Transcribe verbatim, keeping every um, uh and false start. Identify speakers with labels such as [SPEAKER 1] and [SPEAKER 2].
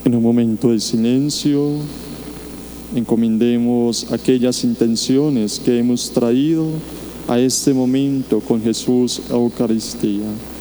[SPEAKER 1] En un momento de silencio, encomendemos aquellas intenciones que hemos traído a este momento con Jesús Eucaristía.